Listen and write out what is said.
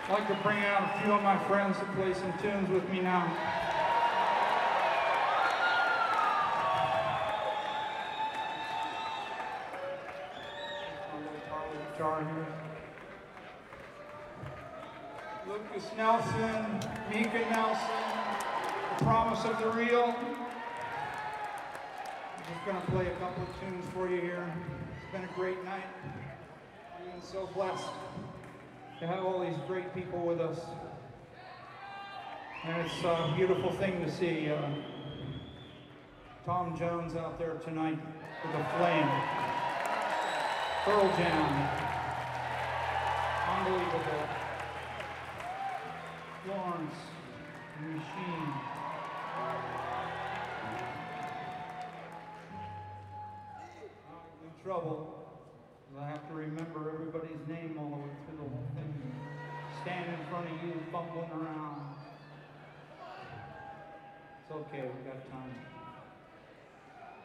I'd like to bring out a few of my friends to play some tunes with me now. My little Carly guitar here. Lucas Nelson, Mika Nelson, The Promise of the Real. I'm just going to play a couple of tunes for you here. It's been a great night. I've been so blessed to have all these great people with us. And it's a beautiful thing to see Tom Jones out there tonight with a flame. Pearl Jam. Unbelievable. Florence, the Machine. I'm in trouble. I have to remember everybody's name all the way through the whole thing. Stand in front of you, fumbling around. It's okay, we got time.